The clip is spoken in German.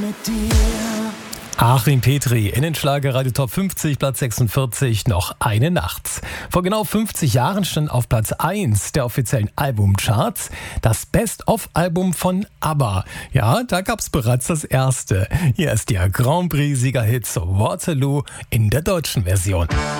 Mit dir. Achim Petri in den Schlager Radio Top 50, Platz 46, noch eine Nacht. Vor genau 50 Jahren stand auf Platz 1 der offiziellen Albumcharts das Best-of-Album von ABBA. Ja, da gab's bereits das erste. Hier ist der Grand Prix-Siegerhit Waterloo in der deutschen Version.